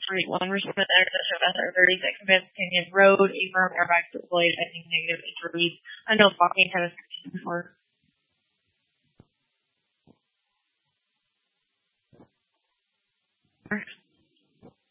Street, 1 Richmond intersection of SR36 and Vance Canyon Road, a firm airbag deployed, I think negative injuries. I know walking kind of before.